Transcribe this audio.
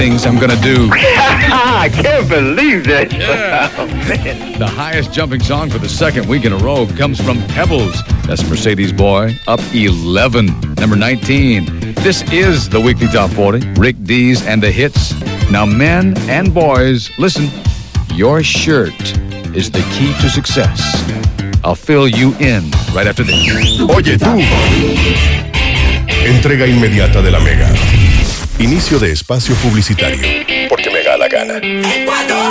things I'm gonna do. I can't believe this. Yeah. Oh, man. The highest jumping song for the second week in a row comes from Pebbles. That's Mercedes Boy, up 11. Number 19. This is the weekly Top 40. Rick Dees and the hits. Now, men and boys, listen. Your shirt is the key to success. I'll fill you in right after this. Oye tú. Entrega inmediata de la Mega. Inicio de espacio publicitario. Porque me da la gana.